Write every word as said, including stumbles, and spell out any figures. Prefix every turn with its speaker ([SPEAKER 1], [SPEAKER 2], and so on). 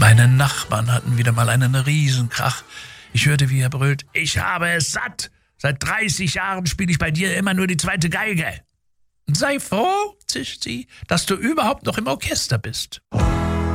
[SPEAKER 1] Meine Nachbarn hatten wieder mal einen Riesenkrach. Ich hörte, wie er brüllt: »Ich habe es satt! Seit dreißig Jahren spiele ich bei dir immer nur die zweite Geige.« »Sei froh«, zischt sie, »dass du überhaupt noch im Orchester bist.«